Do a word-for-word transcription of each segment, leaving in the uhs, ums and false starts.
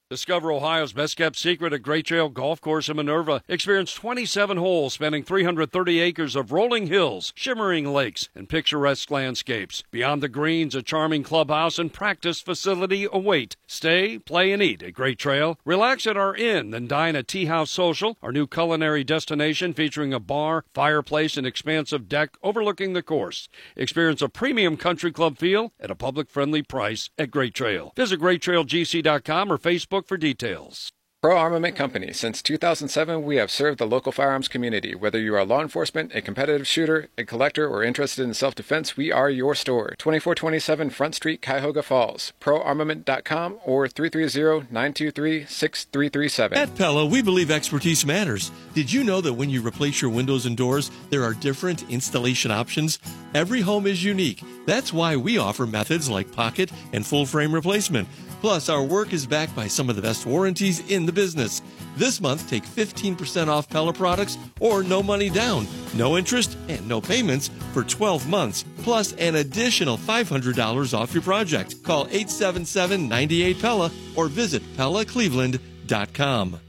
Discover Ohio's best-kept secret at Great Trail Golf Course in Minerva. Experience twenty-seven holes spanning three hundred thirty acres of rolling hills, shimmering lakes, and picturesque landscapes. Beyond the greens, a charming clubhouse and practice facility await. Stay, play, and eat at Great Trail. Relax at our inn, then dine at Tea House Social, our new culinary destination featuring a bar, fireplace, and expansive deck overlooking the course. Experience a premium country club feel at a public-friendly price at Great Trail. Visit great trail g c dot com or Facebook for details. Pro Armament Company. Since two thousand seven, we have served the local firearms community. Whether you are law enforcement, a competitive shooter, a collector, or interested in self-defense, we are your store. twenty-four twenty-seven Front Street, Cuyahoga Falls. pro armament dot com or three three zero, nine two three, six three three seven. At Pella, we believe expertise matters. Did you know that when you replace your windows and doors, there are different installation options? Every home is unique. That's why we offer methods like pocket and full frame replacement. Plus, our work is backed by some of the best warranties in the business. This month, take fifteen percent off Pella products or no money down, no interest, and no payments for twelve months, plus an additional five hundred dollars off your project. Call eight seven seven, nine eight, Pella or visit Pella Cleveland dot com.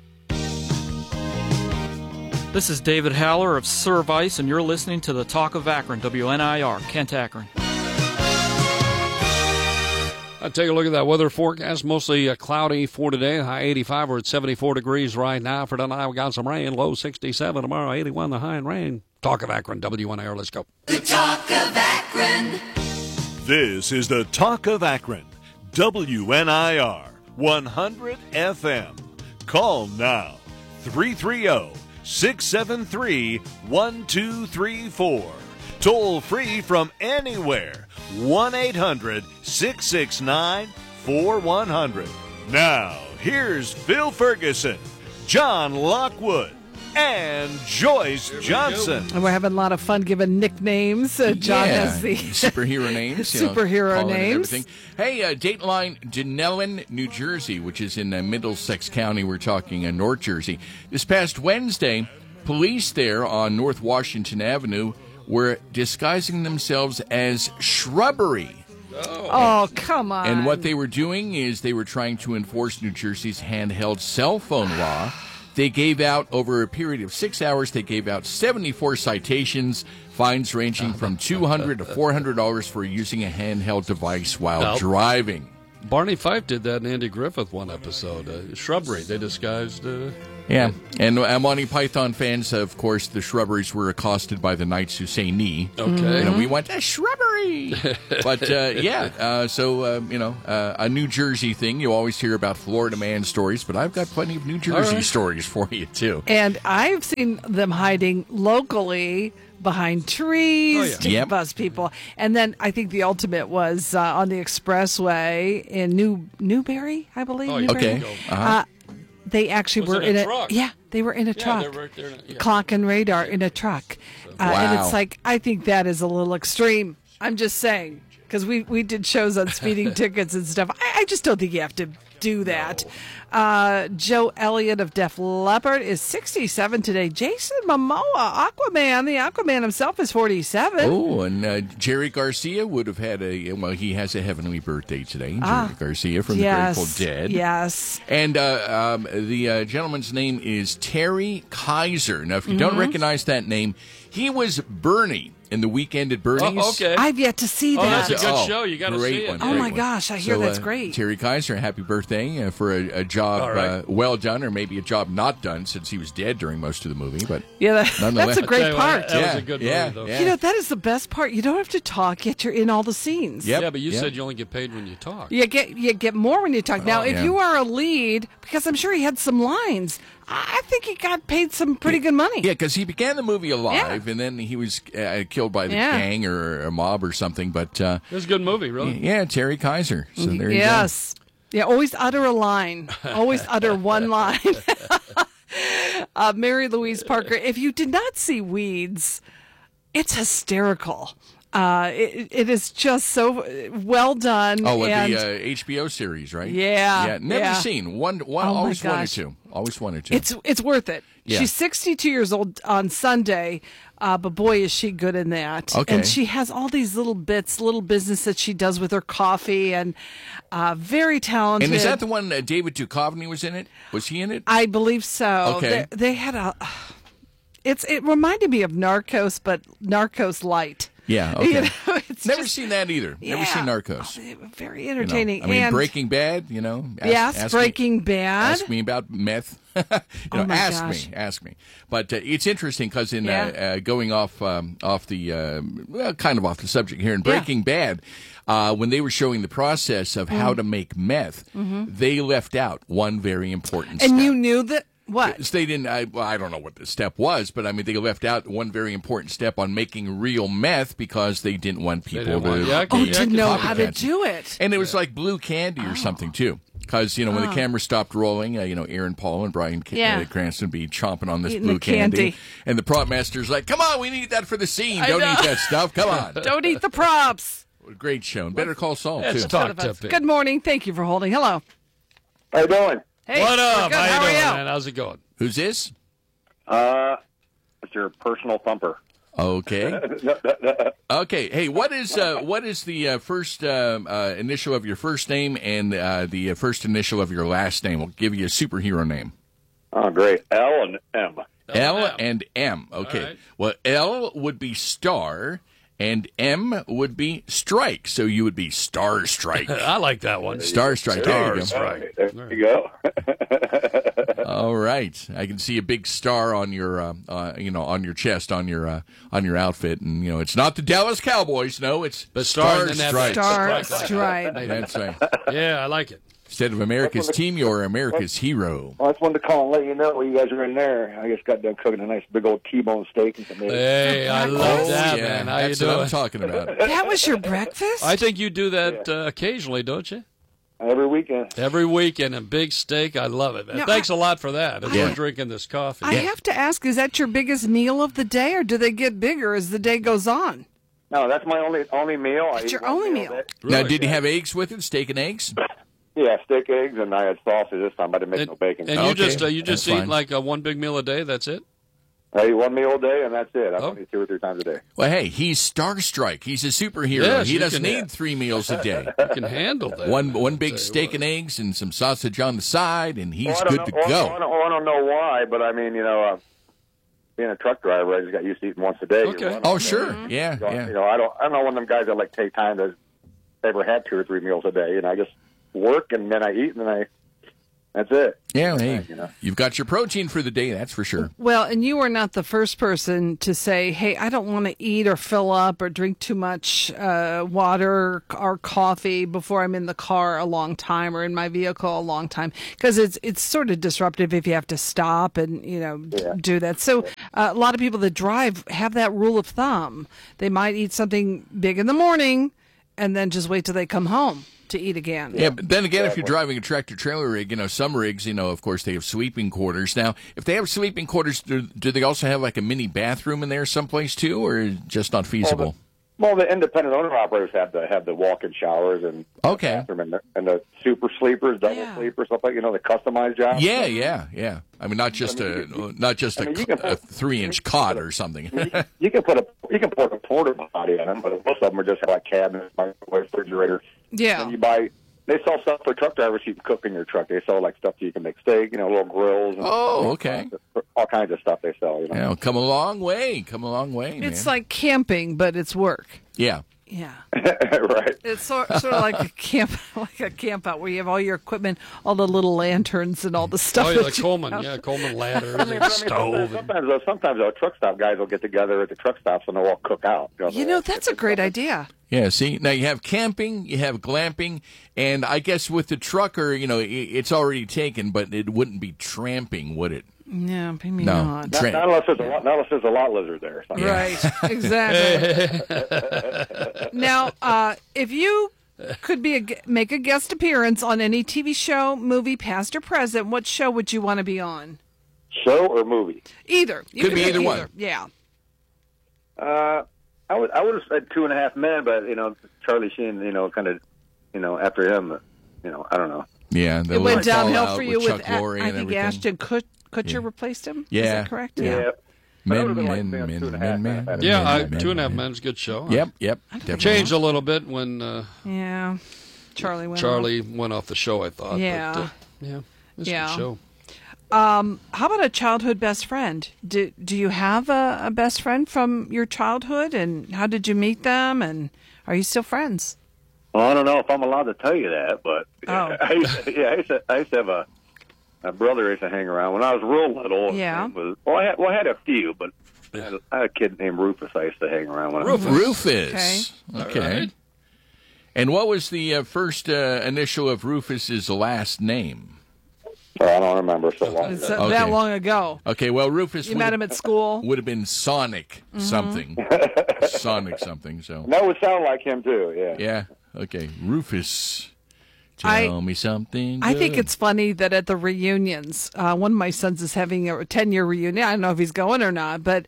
This is David Haller of Service, and you're listening to the Talk of Akron, W N I R, Kent, Akron. I'll take a look at that weather forecast. Mostly uh, cloudy for today. High eighty-five. We're at seventy-four degrees right now. For tonight, we got some rain. Low sixty-seven. Tomorrow, eighty-one. The high in rain. Talk of Akron, W N I R. Let's go. The Talk of Akron. This is the Talk of Akron, W N I R, one hundred F M. Call now, three three zero, six seven three, one two three four. Toll free from anywhere, one eight hundred, six six nine, four one zero zero. Now, here's Phil Ferguson, John Lockwood, and Joyce Johnson. And we're having a lot of fun giving nicknames. Uh, John yeah, has the superhero names. You know, superhero names. Everything. Hey, uh, Dateline Denellen, New Jersey, which is in uh, Middlesex County. We're talking uh, North Jersey. This past Wednesday, police there on North Washington Avenue were disguising themselves as shrubbery. Oh. oh, come on. And what they were doing is they were trying to enforce New Jersey's handheld cell phone law. They gave out, over a period of six hours, they gave out seventy-four citations, fines ranging from two hundred dollars to four hundred dollars for using a handheld device while nope. driving. Barney Fife did that in Andy Griffith one episode. Uh, shrubbery, they disguised... Uh, yeah, and uh, Monty Python fans, of course, the shrubberies were accosted by the Knights who say knee. Okay. Mm-hmm. And we went, a shrubbery! But, uh, yeah, uh, so, uh, you know, uh, a New Jersey thing. You always hear about Florida man stories, but I've got plenty of New Jersey right. stories for you, too. And I've seen them hiding locally behind trees oh, yeah. to yep. buzz people. And then I think the ultimate was uh, on the expressway in New Newberry, I believe. Oh, Newberry. Okay. Uh-huh. Uh, they actually was were in in a, a truck. yeah, they were in a yeah, truck. They were right there in a, yeah. Clock and radar in a truck. Uh, wow. And it's like, I think that is a little extreme. I'm just saying, because we, we did shows on speeding tickets and stuff. I, I just don't think you have to do that. No. Uh, Joe Elliott of Def Leppard is sixty-seven today. Jason Momoa, Aquaman, the Aquaman himself, is forty-seven. Oh, and uh, Jerry Garcia would have had a, well, he has a heavenly birthday today. Jerry ah, Garcia from yes, the Grateful Dead. Yes. And uh, um, the uh, gentleman's name is Terry Kaiser. Now, if you mm-hmm. don't recognize that name, he was Bernie in The Weekend at Bernie's. Oh, okay. I've yet to see oh, that. that's a good oh, show. You got to see it. One, oh, my one. gosh. I hear so, that's uh, great. Terry Kaiser, happy birthday uh, for a, a job right. uh, well done, or maybe a job not done since he was dead during most of the movie. But yeah, that, that's a great part. What, that yeah, was a good yeah, movie, though. Yeah. You know, that is the best part. You don't have to talk, yet you're in all the scenes. Yep. Yeah, but you yep. said you only get paid when you talk. You get you get more when you talk. Now, oh, if yeah. you are a lead, because I'm sure he had some lines, I think he got paid some pretty good money. Yeah, because he began the movie alive, yeah. and then he was uh, killed by the yeah. gang or a mob or something. But uh, it was a good movie, really. Yeah, Terry Kaiser. So there you yes. go. Yeah, always utter a line. Always utter one line. uh, Mary Louise Parker, if you did not see Weeds, it's hysterical. Uh, it, it is just so well done. Oh, with and the uh, H B O series, right? Yeah, yeah. Never yeah. seen one. One Oh, my always wanted gosh. to. Always wanted to. It's it's worth it. Yeah. She's sixty-two years old on Sunday, uh, but boy, is she good in that. Okay. And she has all these little bits, little business that she does with her coffee, and uh, very talented. And is that the one uh, David Duchovny was in it? Was he in it? I believe so. Okay. They, they had a. It's it reminded me of Narcos, but Narcos light. Yeah. Okay. You know, it's Never just- seen that either. Never Yeah. seen Narcos. Oh, very You know, entertaining. I mean, and Breaking Bad. You know. Ask, yes, ask me- Breaking Bad. Ask me about meth. you know, Oh, my ask gosh. me, ask me. But uh, it's interesting because in Yeah. uh, uh, going off um, off the uh, well, kind of off the subject here in Breaking Bad, uh, when they were showing the process of Mm. how to make meth, they left out one very important step. Mm-hmm. And you knew that what? They didn't. I, well, I don't know what the step was, but I mean, they left out one very important step on making real meth because they didn't want people didn't want- to. yeah, I Oh, Yeah, to can know copy how to that. do it. And it was like blue candy or something too. Because, you know, when the camera stopped rolling, uh, you know, Aaron Paul and Bryan Ca- Yeah. uh, Cranston would be chomping on this Eating blue the candy. And the prop master's like, come on, we need that for the scene. I Don't know. eat that stuff. Come on. Don't eat the props. Great show. And Better Call Saul, Let's too. talk to Pete. Good morning. Thank you for holding. Hello. How you doing? Hey, What we're up? good. How, How you are doing, you? man? How's it going? Who's this? Uh, it's your personal thumper. Okay. Okay. Hey, what is uh, what is the uh, first uh, uh, initial of your first name and uh, the uh, first initial of your last name? We'll give you a superhero name. Oh, great. L and M. L M. and M. Okay. All right. Well, L would be star, and M would be strike. So you would be Star Strike. I like that one. Star Strike. There you go. Stars, right. There you go. All right. I can see a big star on your, uh, uh, you know, on your chest, on your, uh, on your outfit, and you know, it's not the Dallas Cowboys. No, it's But star Star and then that Strike. Star Strike. Stripe. That's right. Yeah, I like it. Instead of America's team, you're America's hero. Well, I just wanted to call and let you know while you guys are in there. I just got done cooking a nice big old T-bone steak and some eggs. Hey, I love Oh, that, yeah. man. How That's you what doing? I'm talking about. That was your breakfast? I think you do that uh, occasionally, don't you? Every weekend. Every weekend, a big steak. I love it. Man. No, Thanks I- a lot for that. As Yeah. we're drinking this coffee. I have to ask, is that your biggest meal of the day, or do they get bigger as the day goes on? No, that's my only only meal. I That's eat your one only a meal. day. Now, Really? did you have eggs with it? Steak and eggs? Yeah, steak, eggs, and I had sausage this time. I didn't make And, no bacon. and you Okay, just uh, you just that's eat fine. like uh, one big meal a day. That's it. I eat one meal a day, and that's it. I Oh. don't eat two or three times a day. Well, hey, he's Star Strike. He's a superhero. Yes, he you doesn't can- need three meals a day. You can handle that. One one I'll big tell you steak what. and eggs and some sausage on the side, and he's Well, I don't good to know, well, I, go. don't, well, I don't know why, but I mean, you know, uh, being a truck driver, I just got used to eating once a day. Okay. You know, Oh, sure. Yeah, So, yeah. You know, I don't. I'm not one of them guys that like take time to ever had two or three meals a day. You know, I just work and then I eat and then I. That's it. Yeah, hey, You know. you've got your protein for the day, that's for sure. Well, and you are not the first person to say, hey, I don't want to eat or fill up or drink too much uh, water or coffee before I'm in the car a long time or in my vehicle a long time, because it's it's sort of disruptive if you have to stop and, you know, d- Yeah. do that. So uh, a lot of people that drive have that rule of thumb. They might eat something big in the morning and then just wait till they come home to eat again. Yeah, but then again, if you're driving a tractor trailer rig, you know, some rigs, you know, of course, they have sleeping quarters. Now, if they have sleeping quarters, do, do they also have like a mini bathroom in there someplace too, or just not feasible? Well, the independent owner operators have the have the walk-in showers and Okay. bathroom and the, and the super sleepers, double Yeah. sleepers, stuff like you know the customized jobs. Yeah, yeah, yeah. I mean, not just a not just I mean, a, you can a put- three-inch cot or something. you, you can put a you can put a porta potty in them, but most of them are just like cabinets, microwave, refrigerator. Yeah. And you buy. They sell stuff for truck drivers you can cook in your truck. They sell like stuff you can make steak, you know, little grills. And Oh, okay. all kinds of stuff they sell. You know. You know, come a long way, come a long way, It's man. like camping, but it's work. yeah. Yeah. Right. It's sort, sort of like a camp, like a camp out where you have all your equipment, all the little lanterns and all the stuff. Oh, yeah, that like you Coleman. have. Yeah, Coleman ladders I mean, and I mean, stove. sometimes, though, sometimes though, truck stop guys will get together at the truck stops and they'll all cook out. You know, You they'll know, all that's cook a great and idea. Yeah, see, now you have camping, you have glamping, and I guess with the trucker, you know, i- it's already taken, but it wouldn't be tramping, would it? Yeah, maybe No. not. stuff. Tra- Not, not unless there's a lot, not unless there's a lot lizard there. So. Right, exactly. Now, uh, if you could be a, gu- make a guest appearance on any T V show, movie, past or present, what show would you want to be on? Show or movie? Either. You Could be pick either one. Yeah. Uh, I would I would have said Two and a Half Men, but you know Charlie Sheen, you know, kind of, you know, after him, you know, I don't know. Yeah, it went downhill for you with, Chuck Lorre I and think everything. Ashton Kut- Kutcher Yeah. replaced him. Yeah. Is that correct? Yeah. Yeah. Men, But I men, would've liked men, Two and a men, Half men, Men. Yeah, men, I, men, Two and a Half men. Men's a good show. Yep, yep. definitely. Changed a little bit when uh, Yeah. Charlie went Charlie went off the show, I thought. Yeah. But, uh, yeah. It's a Yeah. good show. Um, how about a childhood best friend? Do do you have a, a best friend from your childhood, and how did you meet them, and are you still friends? Well, I don't know if I'm allowed to tell you that, but Oh. I used to, yeah, I used to, I used to have a, a brother I used to hang around when I was real little. Yeah. It was, well, I had, well, I had a few, but I had, I had a kid named Rufus I used to hang around when Rufus. I was Rufus. Okay. All right. And what was the uh, first uh, initial of Rufus's last name? Oh, I don't remember so long It's ago. uh, that Okay. long ago. Okay, well, Rufus You would met have- him at school. would have been Sonic something. Sonic something, so. That would sound like him too. Yeah. Yeah, okay. Rufus, tell I- me something I think good. it's funny that at the reunions, uh, one of my sons is having a ten-year reunion. I don't know if he's going or not, but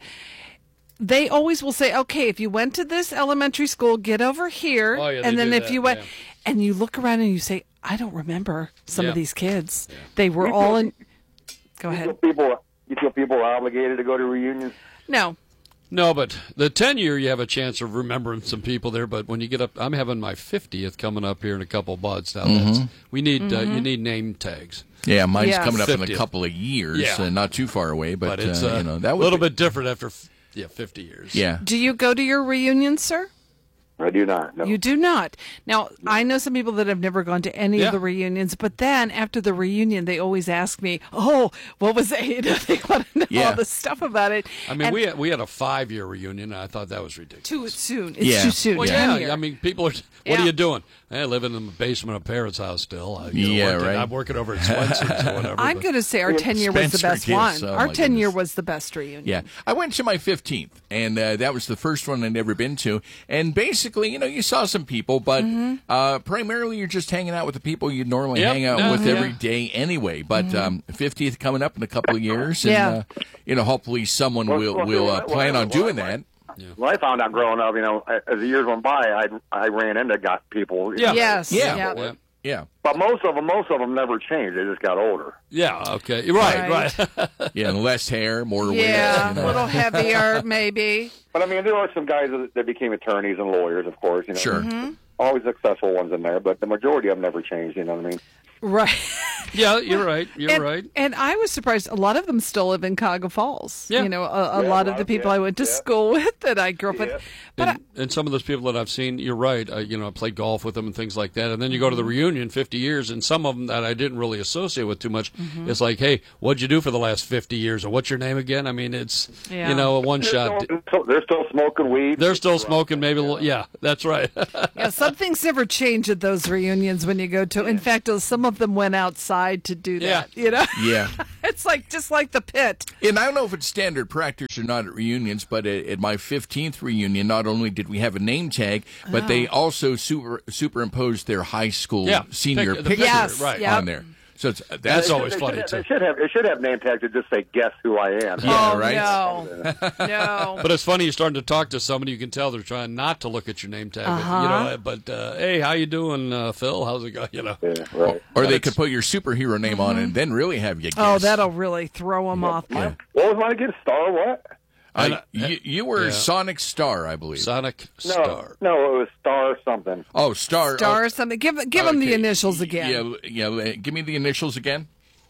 they always will say, okay, if you went to this elementary school, get over here. Oh, yeah, they and then do if that, you went, yeah. and you look around and you say, I don't remember some Yeah. of these kids. They were all in. Go You feel ahead. people, you feel people are obligated to go to reunions? No. No, but the ten year, you have a chance of remembering some people there. But when you get up, I'm having my fiftieth coming up here in a couple buds. Now, that's, we need uh, you need name tags, Yeah, mine's Yes. coming up in a fiftieth. couple of years, Yeah. uh, not too far away, but, but it's uh, uh, you know that a was little bit different after f- yeah fifty years. Yeah, Do you go to your reunions, sir? I do not. No. You do not. Now, I know some people that have never gone to any Yeah. of the reunions, but then after the reunion, they always ask me, "Oh, what was it?" You know, they want to know Yeah. all the stuff about it. I mean, And we had, we had a five year reunion. And I thought that was ridiculous. too soon. It's Yeah. too soon. Well, Ten yeah. year. I mean, people are. What Yeah. are you doing? Hey, living in the basement of parents' house still. I, you know, Yeah, working, right. I'm working over at Swenson's or whatever. I'm but- going to say our ten year was the Spencer best Gifts. one. Oh, our my ten year goodness. was the best reunion. yeah. I went to my fifteenth, and uh, that was the first one I'd ever been to. And basically, you know, you saw some people, but Mm-hmm. uh, primarily you're just hanging out with the people you'd normally Yep. hang out Yeah, with yeah. every day anyway. But um, fiftieth coming up in a couple of years, and Yeah. uh, you know, hopefully someone Well, will well, will uh, well, plan well, on doing well, that. When I found out growing up, you know, as the years went by, I I ran into got people. you Yeah. know, Yes. Yeah. Yeah. Yeah. Yeah, But most of them, most of them never changed. They just got older. Yeah. Okay. Right. Right. Right. yeah, and less hair, more weight. Yeah, you a know. little heavier, maybe. But I mean, there are some guys that, that became attorneys and lawyers, of course. You know, Sure. Mm-hmm. always successful ones in there. But the majority of them never changed. You know what I mean? Right. yeah. You're right. You're and, right. And I was surprised. A lot of them still live in Cuyahoga Falls. Yeah. You know, a, a Yeah, lot a of lot the of- people yeah, I went to yeah. school with that I grew up Yeah. with. But and, and some of those people that I've seen, you're right. I, you know, I played golf with them and things like that. And then you go to the reunion, fifty years, and some of them that I didn't really associate with too much. Mm-hmm. It's like, hey, what'd you do for the last fifty years? Or what's your name again? I mean, it's Yeah. you know a one They're shot. still, they're still smoking weed. They're still smoking, maybe. A little, yeah, that's right. yeah, some things never change at those reunions when you go to. In fact, uh, some of them went outside to do that. Yeah. You know, Yeah. it's like just like the pit. And I don't know if it's standard practice or not at reunions, but at, at my fifteenth reunion, not only did we have a name tag, but they also super, superimposed their high school Yeah, senior pic- the picture Yes, right. yep. on there. So it's, that's, That's They always should- funny they too. should, They should have. It should have name tags that just say "Guess who I am." Yeah, oh, right? No, no. But it's funny, you're starting to talk to somebody, you can tell they're trying not to look at your name tag. Uh-huh. You know, but uh, hey, how you doing, uh, Phil? How's it going? You know, Yeah, right. Or they That's- could put your superhero name on it and then really have you guess. Oh, that'll really throw them off. Yeah. What was mine again? Star what? Uh, you, you were Yeah. Sonic Star, I believe. Sonic No, Star. no, it was Star something. Oh, Star. Star oh, or something. Give give them the okay. initials again. Yeah, yeah. uh, Give me the initials again.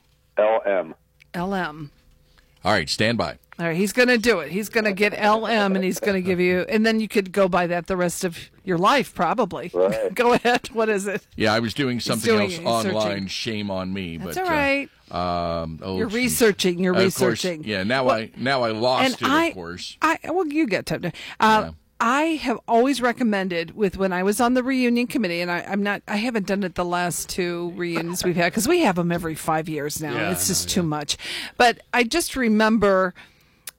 L M. L M. All right, stand by. All right, he's going to do it. He's going to get L M, and he's going to give you, and then you could go by that the rest of your life, probably. Right. Go ahead. What is it? Yeah, I was doing something doing else it. He's online. searching. Shame on me. That's but, all right. Uh, um, oh, You're geez. researching. You're Of course, researching. yeah. Now Well, I now I lost it. I, of course. I well, you get time. To, uh, Yeah. I have always recommended with when I was on the reunion committee, and I, I'm not. I haven't done it the last two reunions we've had because we have them every five years now. Yeah, and it's I just know, too much. But I just remember.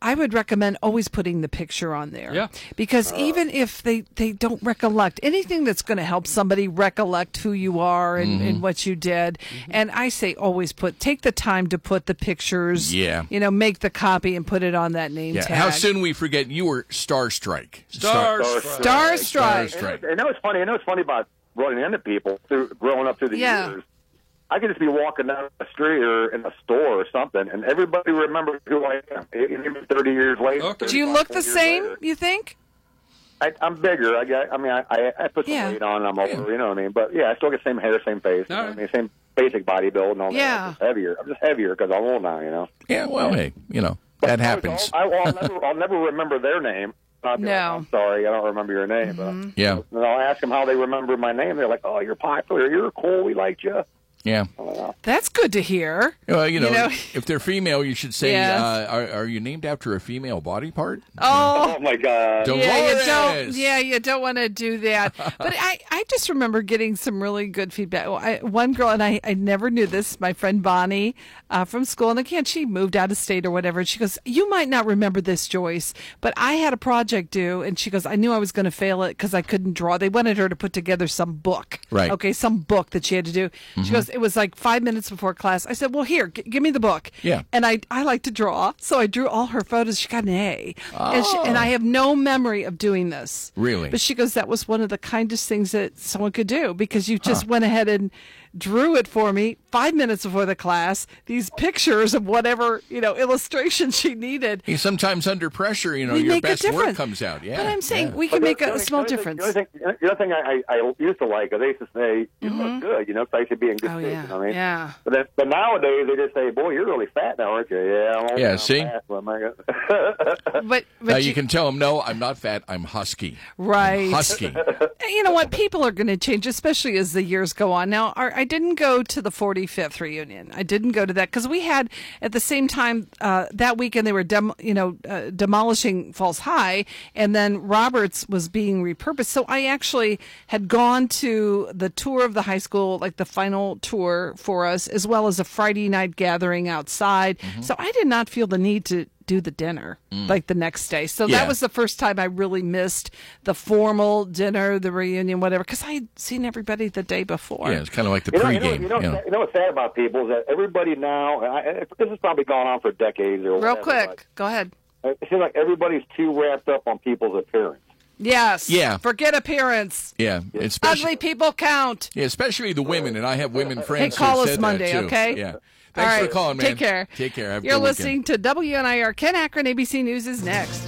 I would recommend always putting the picture on there. Yeah. Because even if they, they don't recollect, anything that's going to help somebody recollect who you are and, Mm-hmm. and what you did. Mm-hmm. And I say always put, take the time to put the pictures. Yeah. You know, make the copy and put it on that name Yeah. tag. How soon we forget you were starstruck. Star, Star- Starstruck. Starstruck. And I know it's funny. I know it's funny about running into people through growing up through the Yeah. years. I could just be walking down the street or in a store or something, and everybody remembers who I am. Even thirty years later. Okay. Do you look the years same, later. you think? I, I'm bigger. I got. I mean, I, I, I put some Yeah. weight on. I'm older. You know what I mean? But yeah, I still get same hair, same face. You know All what I right. mean, same basic body build and all Yeah. that. I'm just heavier. I'm just heavier because I'm old now. You know. Yeah, well, hey, you know, that happens. I, I'll, never, I'll never remember their name. I'll be No. like, I'm sorry, I don't remember your name. Mm-hmm. But Yeah, then I'll ask them how they remember my name. They're like, "Oh, you're popular. You're cool. We liked you." yeah. That's good to hear. Well, you know, You know? if they're female, you should say, Yes. uh, are, are you named after a female body part? Oh, Oh my God! Dolores. yeah, you don't. Yeah, you don't want to do that. But I, I just remember getting some really good feedback. I, one girl, and I, I never knew this. My friend Bonnie uh, from school, and again, she moved out of state or whatever. And she goes, "You might not remember this, Joyce, but I had a project due," and she goes, "I knew I was going to fail it because I couldn't draw. They wanted her to put together some book, Right. Okay, some book that she had to do." She goes, "It was like five minutes before class." I said, "Well, here, g- give me the book." Yeah. And I, I like to draw, so I drew all her photos. She got an A, and, she, and I have no memory of doing this. Really? But she goes, that was one of the kindest things that someone could do because you just went ahead and drew it for me five minutes before the class, these pictures of whatever, you know, illustration she needed. Hey, sometimes under pressure, you know, We your make a best work difference. comes out. Yeah. But I'm saying yeah. we can But make the- a, the a small only thing- difference. The other thing, the other thing I, I, I used to like, they used to say, "You look good," you know, so I used to be in good Oh, shape. yeah. You know what I mean? Yeah. But, then, but nowadays they just say, "Boy, you're really fat now, aren't you?" Yeah. I'm Yeah, I'm see? Fat. What am I gonna- But, but Now you, can tell them, no, I'm not fat. I'm husky. right. I'm husky. You know what? People are going to change, especially as the years go on. Now, our, I didn't go to the forty-fifth reunion. I didn't go to that because we had at the same time uh, that weekend they were, dem- you know, uh, demolishing Falls High, and then Roberts was being repurposed. So I actually had gone to the tour of the high school, like the final tour for us, as well as a Friday night gathering outside. So I did not feel the need to do the dinner like the next day. So Yeah. that was the first time I really missed the formal dinner, the reunion, whatever, because I had seen everybody the day before. Yeah, it's kind of like the You know, you pregame. know, you know, you know. you know what's sad about people is that everybody now, and I, this has probably gone on for decades or Real whatever, quick, go ahead. but it seems like everybody's too wrapped up on people's appearance. Yes. Yeah. Forget appearance. Yeah, especially, Ugly people count. yeah, especially the women, and I have women Hey, friends call who us said Monday, that too. okay? Yeah. All Thanks right. for calling, man. Take care. Take care. Have a You're good listening weekend. to W N I R. Ken Akron, A B C News is next.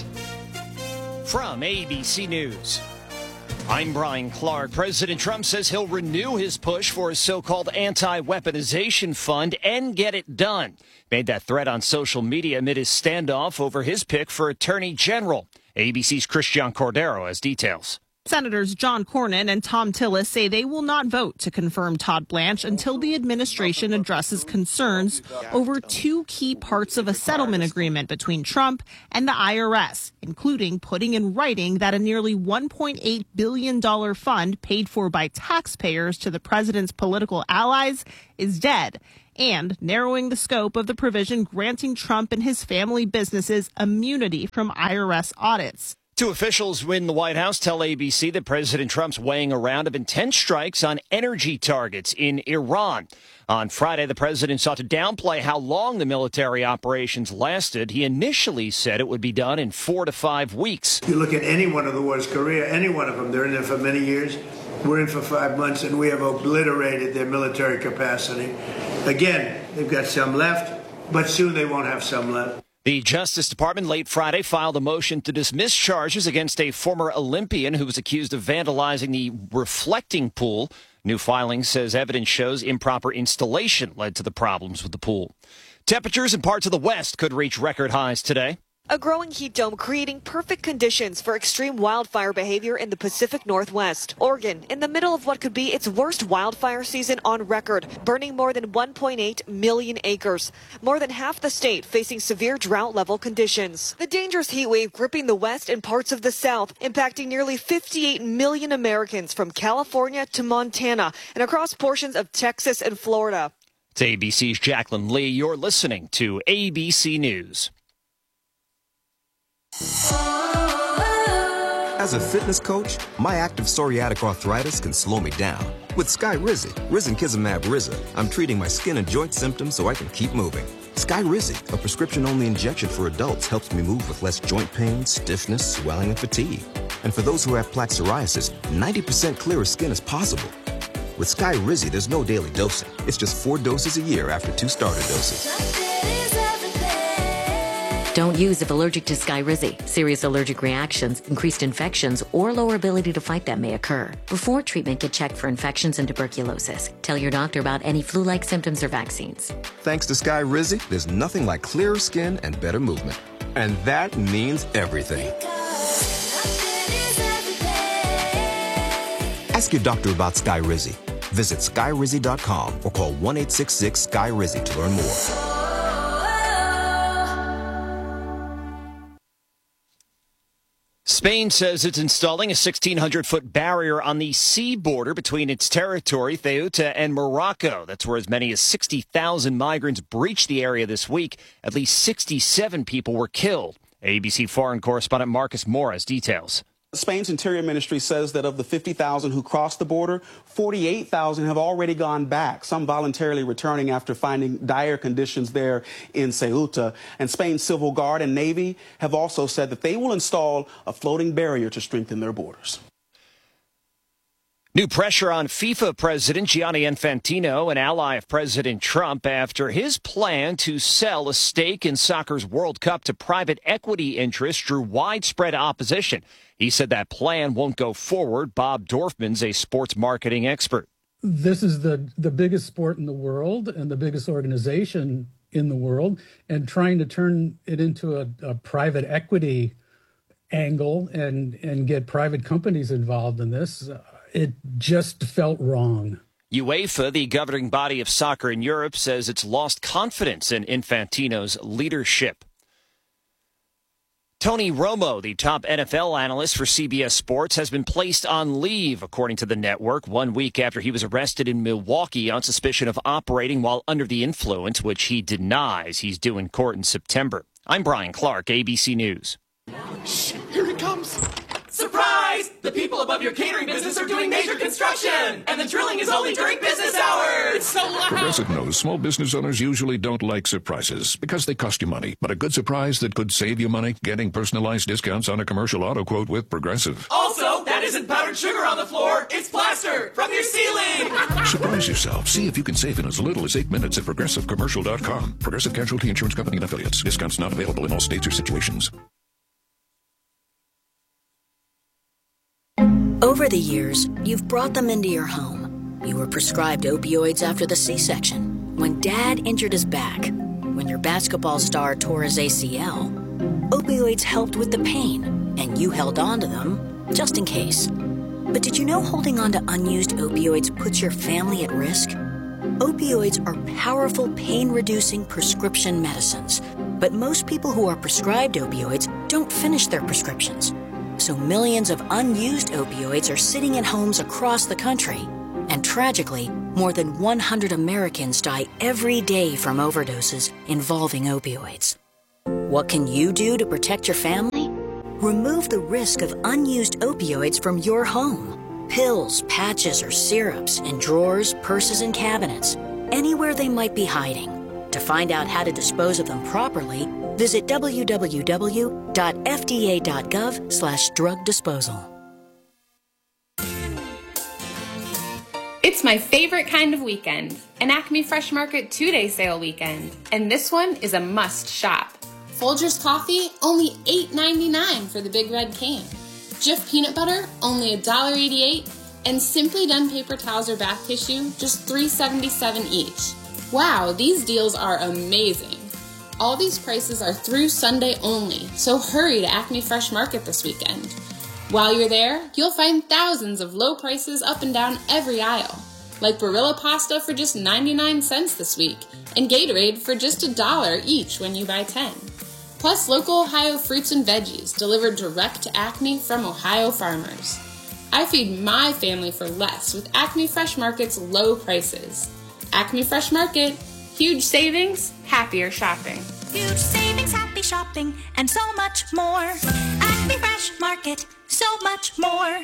From A B C News, I'm Brian Clark. President Trump says he'll renew his push for a so-called anti-weaponization fund and get it done. Made that threat on social media amid his standoff over his pick for Attorney General. A B C's Christian Cordero has details. Senators John Cornyn and Tom Tillis say they will not vote to confirm Todd Blanche until the administration addresses concerns over two key parts of a settlement agreement between Trump and the I R S, including putting in writing that a nearly one point eight billion dollars fund paid for by taxpayers to the president's political allies is dead, and narrowing the scope of the provision granting Trump and his family businesses immunity from I R S audits. Two officials in the White House tell A B C that President Trump's weighing a round of intense strikes on energy targets in Iran. On Friday, the president sought to downplay how long the military operations lasted. He initially said it would be done in four to five weeks. You look at any one of the wars, Korea, any one of them, they're in there for many years. We're in for five months, and we have obliterated their military capacity. Again, they've got some left, but soon they won't have some left. The Justice Department late Friday filed a motion to dismiss charges against a former Olympian who was accused of vandalizing the reflecting pool. New filing says evidence shows improper installation led to the problems with the pool. Temperatures in parts of the West could reach record highs today. A growing heat dome creating perfect conditions for extreme wildfire behavior in the Pacific Northwest. Oregon, in the middle of what could be its worst wildfire season on record, burning more than one point eight million acres. More than half the state facing severe drought-level conditions. The dangerous heat wave gripping the West and parts of the South, impacting nearly fifty-eight million Americans from California to Montana and across portions of Texas and Florida. It's A B C's Jacqueline Lee. You're listening to A B C News. As a fitness coach, my active psoriatic arthritis can slow me down. With Skyrizi, Risankizumab Riza, I'm treating my skin and joint symptoms so I can keep moving. Skyrizi, a prescription-only injection for adults, helps me move with less joint pain, stiffness, swelling, and fatigue. And for those who have plaque psoriasis, ninety percent clearer skin is possible. With Skyrizi, there's no daily dosing. It's just four doses a year after two starter doses. Don't use if allergic to Skyrizi. Serious allergic reactions, increased infections, or lower ability to fight them may occur. Before treatment, get checked for infections and tuberculosis. Tell your doctor about any flu-like symptoms or vaccines. Thanks to Skyrizi, there's nothing like clearer skin and better movement. And that means everything. Ask your doctor about Skyrizi. Visit Skyrizi dot com or call one eight six six Sky Rizi to learn more. Spain says it's installing a sixteen hundred foot barrier on the sea border between its territory, Ceuta, and Morocco. That's where as many as sixty thousand migrants breached the area this week. At least sixty-seven people were killed. A B C foreign correspondent Marcus Morris details. Spain's Interior Ministry says that of the fifty thousand who crossed the border, forty-eight thousand have already gone back, some voluntarily returning after finding dire conditions there in Ceuta. And Spain's Civil Guard and Navy have also said that they will install a floating barrier to strengthen their borders. New pressure on FIFA President Gianni Infantino, an ally of President Trump, after his plan to sell a stake in soccer's World Cup to private equity interests drew widespread opposition. He said that plan won't go forward. Bob Dorfman's a sports marketing expert. This is the, the biggest sport in the world and the biggest organization in the world, and trying to turn it into a, a private equity angle and, and get private companies involved in this, uh, it just felt wrong. UEFA, the governing body of soccer in Europe, says it's lost confidence in Infantino's leadership. Tony Romo, the top N F L analyst for C B S Sports, has been placed on leave, according to the network, one week after he was arrested in Milwaukee on suspicion of operating while under the influence, which he denies he's due in court in September. I'm Brian Clark, A B C News. Shh, here he comes. Surprise! The people above your catering business are doing major construction, and the drilling is only during business hours. It's so loud. Progressive knows small business owners usually don't like surprises because they cost you money. But a good surprise that could save you money, getting personalized discounts on a commercial auto quote with Progressive. Also, that isn't powdered sugar on the floor. It's plaster from your ceiling. Surprise yourself. See if you can save in as little as eight minutes at progressive commercial dot com. Progressive Casualty Insurance Company and affiliates. Discounts not available in all states or situations. Over the years, you've brought them into your home. You were prescribed opioids after the C-section, when Dad injured his back, when your basketball star tore his A C L. Opioids helped with the pain, and you held on to them just in case. But did you know holding on to unused opioids puts your family at risk? Opioids are powerful pain-reducing prescription medicines, but most people who are prescribed opioids don't finish their prescriptions. So millions of unused opioids are sitting in homes across the country. And tragically, more than one hundred Americans die every day from overdoses involving opioids. What can you do to protect your family? Remove the risk of unused opioids from your home. Pills, patches, or syrups in drawers, purses, and cabinets, anywhere they might be hiding. To find out how to dispose of them properly, visit w w w dot f d a dot gov slash drug disposal. It's my favorite kind of weekend, an Acme Fresh Market two-day sale weekend. And this one is a must shop. Folgers coffee, only eight ninety-nine for the big red can. Jif peanut butter, only one dollar eighty-eight. And Simply Done paper towels or bath tissue, just three seventy-seven each. Wow, these deals are amazing. All these prices are through Sunday only, so hurry to Acme Fresh Market this weekend. While you're there, you'll find thousands of low prices up and down every aisle, like Barilla pasta for just ninety-nine cents this week, and Gatorade for just a dollar each when you buy ten. Plus local Ohio fruits and veggies delivered direct to Acme from Ohio farmers. I feed my family for less with Acme Fresh Market's low prices. Acme Fresh Market, huge savings, happier shopping. Huge savings, happy shopping, and so much more. Acme Fresh Market, so much more.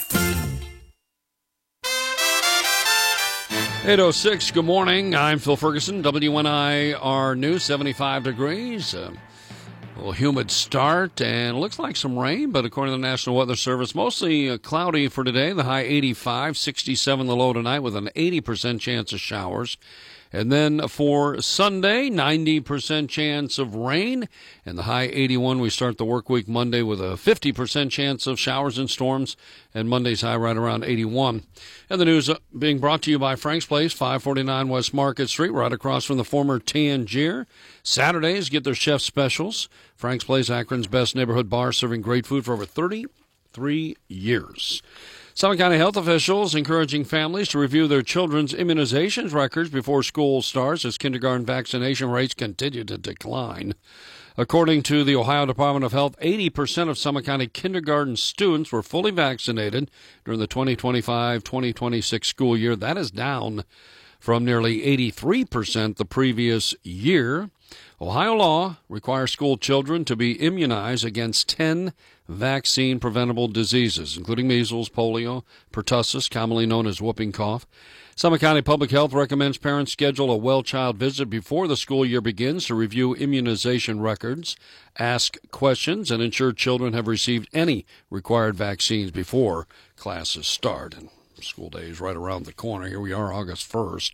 eight oh six, good morning. I'm Phil Ferguson, W N I R News, seventy-five degrees. Uh, a little humid start, and it looks like some rain, but according to the National Weather Service, mostly uh, cloudy for today. The high eighty-five, sixty-seven the low tonight with an eighty percent chance of showers. And then for Sunday, ninety percent chance of rain, and the high eighty-one. We start the work week Monday with a fifty percent chance of showers and storms, and Monday's high right around eighty-one. And the news being brought to you by Frank's Place, five forty-nine West Market Street, right across from the former Tangier. Saturdays get their chef specials. Frank's Place, Akron's best neighborhood bar, serving great food for over thirty-three years. Summit County health officials encouraging families to review their children's immunizations records before school starts as kindergarten vaccination rates continue to decline. According to the Ohio Department of Health, eighty percent of Summit County kindergarten students were fully vaccinated during the twenty twenty-five twenty twenty-six school year. That is down from nearly eighty-three percent the previous year. Ohio law requires school children to be immunized against ten vaccine-preventable diseases, including measles, polio, pertussis, commonly known as whooping cough. Summit County Public Health recommends parents schedule a well-child visit before the school year begins to review immunization records, ask questions, and ensure children have received any required vaccines before classes start. And school day is right around the corner. Here we are, August first.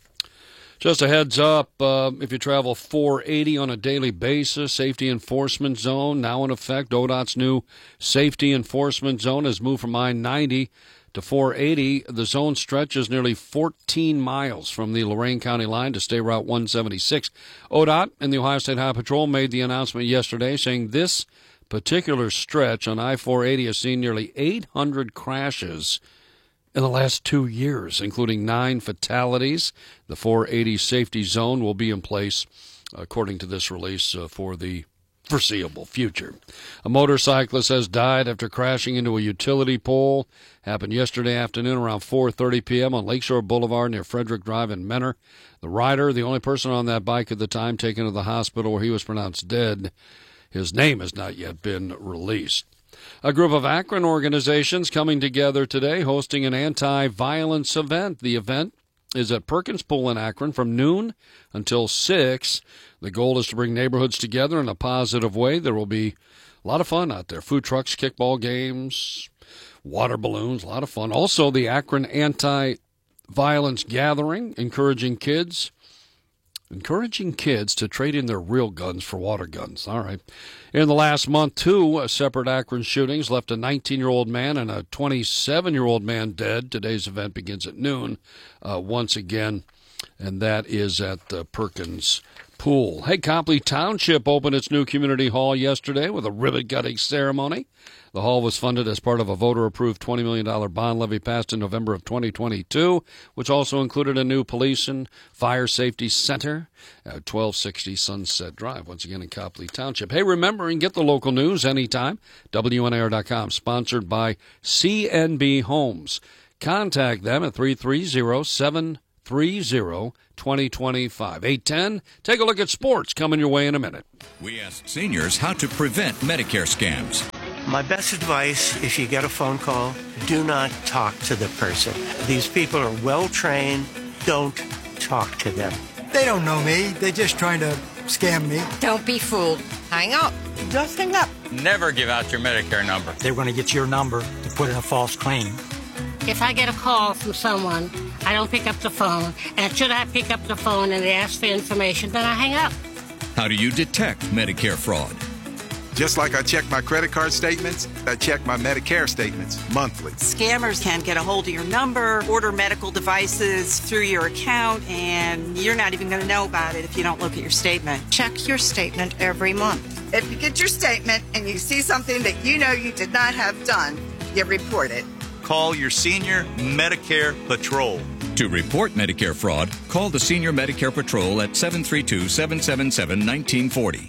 Just a heads up, uh, if you travel four eighty on a daily basis, safety enforcement zone now in effect. O D O T's new safety enforcement zone has moved from I ninety to four eighty. The zone stretches nearly fourteen miles from the Lorain County line to State Route one seventy-six. O D O T and the Ohio State Highway Patrol made the announcement yesterday saying this particular stretch on I four eighty has seen nearly eight hundred crashes in the last two years, including nine fatalities. The four eighty safety zone will be in place, according to this release, uh, for the foreseeable future. A motorcyclist has died after crashing into a utility pole. Happened yesterday afternoon around four thirty p.m. on Lakeshore Boulevard near Frederick Drive in Mentor. The rider, the only person on that bike at the time, taken to the hospital where he was pronounced dead. His name has not yet been released. A group of Akron organizations coming together today, hosting an anti-violence event. The event is at Perkins Pool in Akron from noon until six. The goal is to bring neighborhoods together in a positive way. There will be a lot of fun out there. Food trucks, kickball games, water balloons, a lot of fun. Also, the Akron Anti-Violence Gathering, encouraging kids Encouraging kids to trade in their real guns for water guns. All right. In the last month, two separate Akron shootings left a nineteen-year-old man and a twenty-seven-year-old man dead. Today's event begins at noon uh, once again, and that is at the Perkins Pool. Hey, Copley Township opened its new community hall yesterday with a ribbon-cutting ceremony. The hall was funded as part of a voter-approved twenty million dollars bond levy passed in November of twenty twenty-two, which also included a new police and fire safety center at twelve sixty Sunset Drive, once again in Copley Township. Hey, remember, and get the local news anytime, W N I R dot com, sponsored by C N B Homes. Contact them at three three zero, seven three zero, two zero two five. eight ten, take a look at sports coming your way in a minute. We asked seniors how to prevent Medicare scams. My best advice, if you get a phone call, do not talk to the person. These people are well-trained. Don't talk to them. They don't know me. They're just trying to scam me. Don't be fooled. Hang up. Just hang up. Never give out your Medicare number. They're going to get your number to put in a false claim. If I get a call from someone, I don't pick up the phone. And should I pick up the phone and they ask for information, then I hang up. How do you detect Medicare fraud? Just like I check my credit card statements, I check my Medicare statements monthly. Scammers can get a hold of your number, order medical devices through your account, and you're not even going to know about it if you don't look at your statement. Check your statement every month. If you get your statement and you see something that you know you did not have done, you report it. Call your Senior Medicare Patrol. To report Medicare fraud, call the Senior Medicare Patrol at seven three two, seven seven seven, one nine four zero.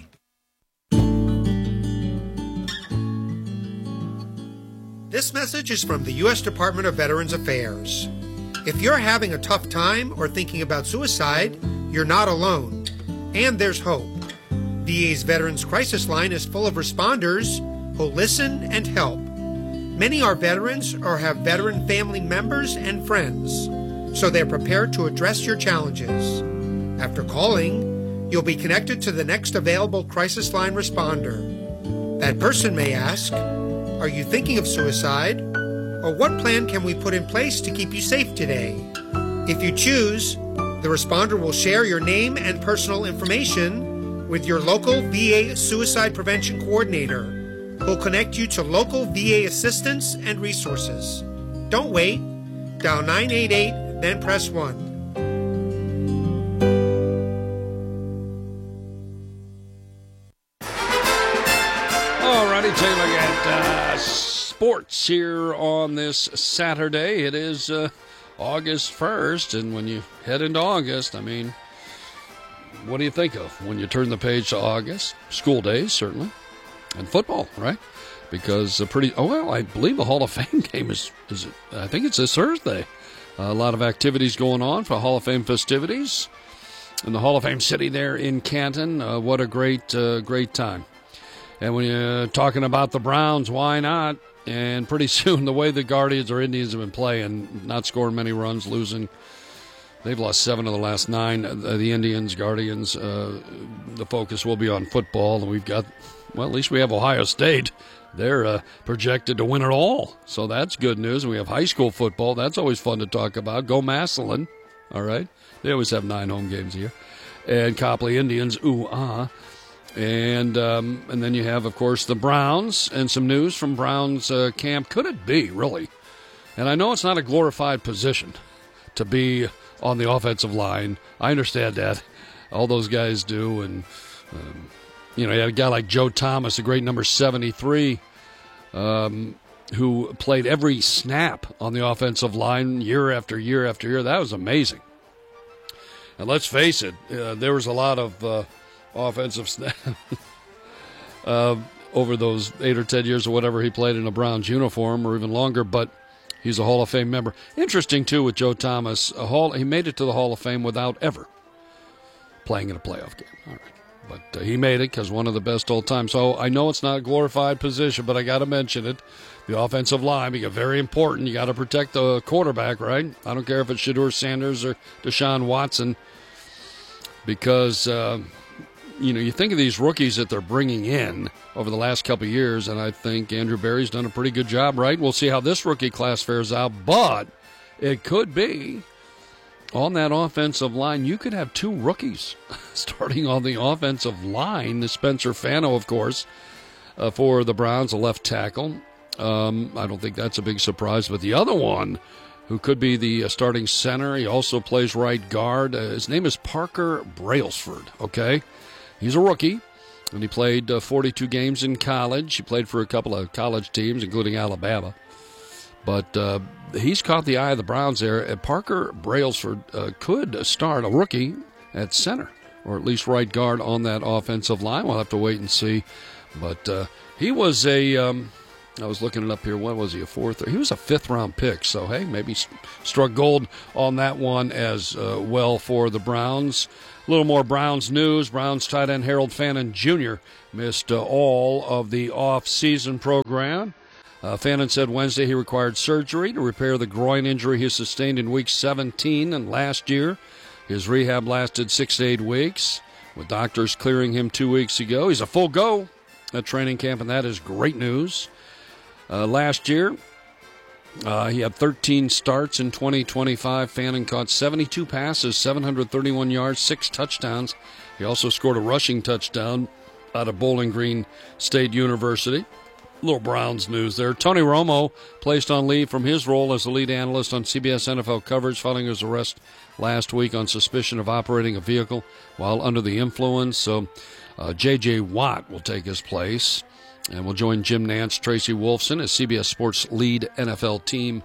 This message is from the U S Department of Veterans Affairs. If you're having a tough time or thinking about suicide, you're not alone. And there's hope. V A's Veterans Crisis Line is full of responders who listen and help. Many are veterans or have veteran family members and friends, so they're prepared to address your challenges. After calling, you'll be connected to the next available crisis line responder. That person may ask, are you thinking of suicide? Or what plan can we put in place to keep you safe today? If you choose, the responder will share your name and personal information with your local V A Suicide Prevention Coordinator, who'll connect you to local V A assistance and resources. Don't wait. Dial nine eight eight, then press one. Alrighty, take a look at uh, sports here on this Saturday. It is uh, August first, and when you head into August, I mean, what do you think of when you turn the page to August? School days, certainly. And football, right? Because a pretty, oh, well, I believe the Hall of Fame game is, is it, I think it's this Thursday. Uh, a lot of activities going on for Hall of Fame festivities. In the Hall of Fame city there in Canton. Uh, what a great, uh, great time. And when you're talking about the Browns, why not? And pretty soon, the way the Guardians or Indians have been playing, not scoring many runs, losing. They've lost seven of the last nine. Uh, the Indians, Guardians, uh, the focus will be on football. And we've got, well, at least we have Ohio State. They're uh, projected to win it all. So that's good news. And we have high school football. That's always fun to talk about. Go Massillon. All right. They always have nine home games a year. And Copley Indians, ooh, ah. And um, and then you have, of course, the Browns and some news from Browns uh, camp. Could it be, really? And I know it's not a glorified position to be on the offensive line. I understand that. All those guys do. And, um, you know, you had a guy like Joe Thomas, a great number seventy-three, um, who played every snap on the offensive line year after year after year. That was amazing. And let's face it, uh, there was a lot of uh, offensive snap uh, over those eight or ten years or whatever he played in a Browns uniform, or even longer, but he's a Hall of Fame member. Interesting, too, with Joe Thomas, a Hall, he made it to the Hall of Fame without ever playing in a playoff game. All right. But uh, he made it because one of the best all time. So I know it's not a glorified position, but I got to mention it. The offensive line, because very important. You got to protect the quarterback, right? I don't care if it's Shedeur Sanders or Deshaun Watson, because uh, you know, you think of these rookies that they're bringing in over the last couple of years, and I think Andrew Berry's done a pretty good job, right? We'll see how this rookie class fares out, but it could be on that offensive line, you could have two rookies starting on the offensive line. The Spencer Fano, of course, uh, for the Browns, a left tackle. Um, I don't think that's a big surprise. But the other one, who could be the uh, starting center, he also plays right guard. Uh, his name is Parker Brailsford, okay? He's a rookie, and he played uh, forty-two games in college. He played for a couple of college teams, including Alabama. But uh, he's caught the eye of the Browns there. And Parker Brailsford uh, could start, a rookie, at center, or at least right guard on that offensive line. We'll have to wait and see. But uh, he was a, um, I was looking it up here, what was he, a fourth? He was a fifth-round pick. So, hey, maybe struck gold on that one as uh, well for the Browns. A little more Browns news. Browns tight end Harold Fannin Junior missed uh, all of the off-season program. Uh, Fannin said Wednesday he required surgery to repair the groin injury he sustained in week seventeen and last year. His rehab lasted six to eight weeks, with doctors clearing him two weeks ago. He's a full go at training camp, and that is great news. Uh, last year, uh, he had thirteen starts in twenty twenty-five. Fannin caught seventy-two passes, seven hundred thirty-one yards, six touchdowns. He also scored a rushing touchdown out of Bowling Green State University. Little Browns news there. Tony Romo placed on leave from his role as the lead analyst on C B S N F L coverage following his arrest last week on suspicion of operating a vehicle while under the influence. So uh, J J. Watt will take his place and will join Jim Nantz, Tracy Wolfson as C B S Sports lead N F L team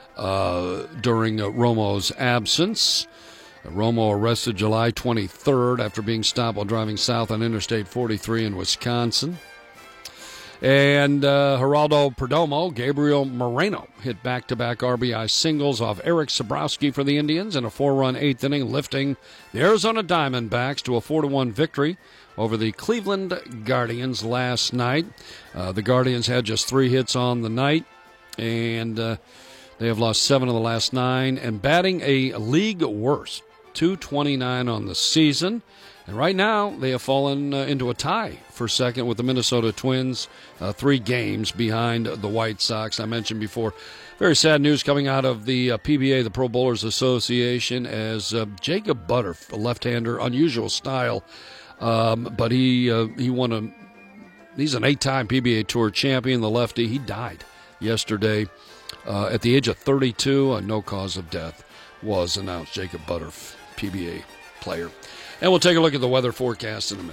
uh, during uh, Romo's absence. Uh, Romo arrested July twenty-third after being stopped while driving south on Interstate forty-three in Wisconsin. And uh, Geraldo Perdomo, Gabriel Moreno hit back-to-back R B I singles off Eric Sabrowski for the Indians in a four-run eighth inning, lifting the Arizona Diamondbacks to a four to one victory over the Cleveland Guardians last night. Uh, the Guardians had just three hits on the night, and uh, they have lost seven of the last nine, and batting a league worst, two twenty-nine on the season. And right now, they have fallen uh, into a tie for second with the Minnesota Twins, uh, three games behind the White Sox. I mentioned before, very sad news coming out of the uh, P B A, the Pro Bowlers Association, as uh, Jacob Butter, a left-hander, unusual style, um, but he uh, he won a. He's an eight-time P B A Tour champion, the lefty. He died yesterday uh, at the age of thirty-two. A no cause of death was announced. Jacob Butter, P B A player. And we'll take a look at the weather forecast in a minute.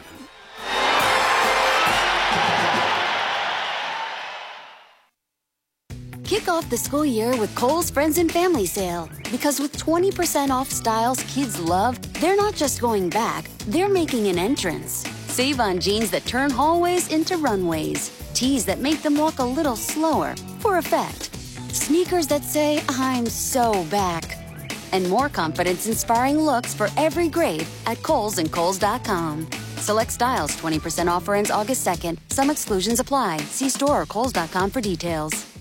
Kick off the school year with Kohl's Friends and Family Sale. Because with twenty percent off styles kids love, they're not just going back, they're making an entrance. Save on jeans that turn hallways into runways. Tees that make them walk a little slower, for effect. Sneakers that say, I'm so back. And more confidence-inspiring looks for every grade at Kohl's and Kohl's dot com. Select styles, twenty percent offer ends August second. Some exclusions apply. See store or Kohl's dot com for details.